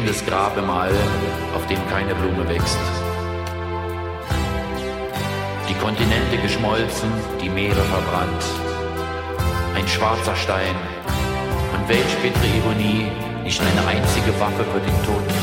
lebendes Grab im All, auf dem keine Blume wächst. Die Kontinente geschmolzen, die Meere verbrannt. Ein schwarzer Stein. Und welch bittere Ironie, nicht eine einzige Waffe für den Toten